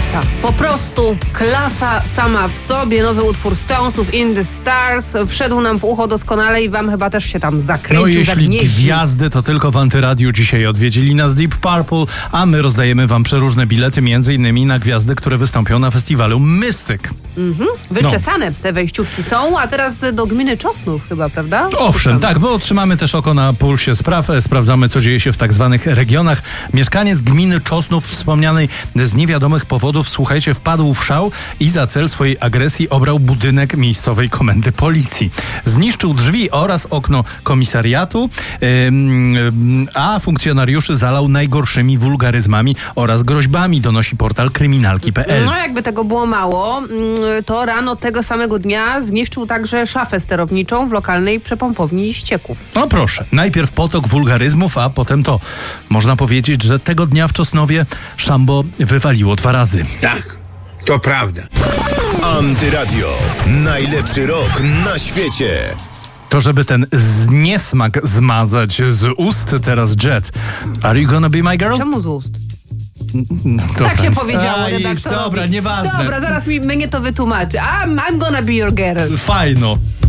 klasa. Po prostu klasa sama w sobie. Nowy utwór Stonesów, In the Stars, wszedł nam w ucho doskonale i wam chyba też się tam zakręcił, No jeśli zagnieździł. gwiazdy, to tylko w Antyradiu dzisiaj odwiedzili nas Deep Purple, a my rozdajemy wam przeróżne bilety, między innymi na gwiazdy, które wystąpią na festiwalu Mystic. Wyczesane te wejściówki są, a teraz do gminy Czosnów chyba, prawda? Owszem, tak, bo trzymamy też oko na pulsie spraw, sprawdzamy, co dzieje się w tak zwanych regionach. Mieszkaniec gminy Czosnów, wspomnianej z niewiadomych powodów, słuchajcie, wpadł w szał i za cel swojej agresji obrał budynek miejscowej komendy policji. Zniszczył drzwi oraz okno komisariatu, a funkcjonariuszy zalał najgorszymi wulgaryzmami oraz groźbami, donosi portal kryminalki.pl. No jakby tego było mało, to rano tego samego dnia zniszczył także szafę sterowniczą w lokalnej przepompowni ścieków. No proszę, najpierw potok wulgaryzmów, a potem to. Można powiedzieć, że tego dnia w Czosnowie szambo wywaliło 2 razy. Tak, to prawda. Antyradio. Najlepszy rok na świecie. To żeby ten niesmak zmazać z ust, teraz Jet. Are you gonna be my girl? Czemu z ust? To Tak się ten. powiedziało A, redaktorowi. dobra, nieważne. Dobra, zaraz mnie to wytłumaczy. I'm gonna be your girl. Fajno.